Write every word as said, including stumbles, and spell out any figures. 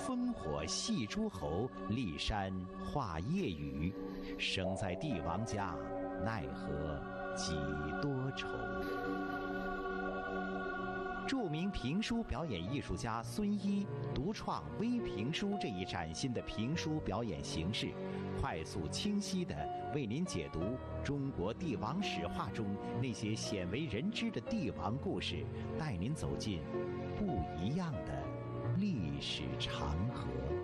烽火戏诸侯，骊山画夜雨。生在帝王家，奈何几多愁。著名评书表演艺术家孙一独创微评书这一崭新的评书表演形式，快速清晰地为您解读中国帝王史话中那些鲜为人知的帝王故事，带您走进不一样的历史长河。